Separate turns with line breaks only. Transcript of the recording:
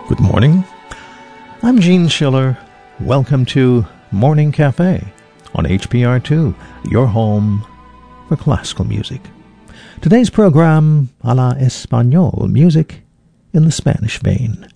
Good morning. I'm Gene Schiller. Welcome to Morning Cafe on HPR2, your home for classical music. Today's program, a la Espanol, music in the Spanish vein.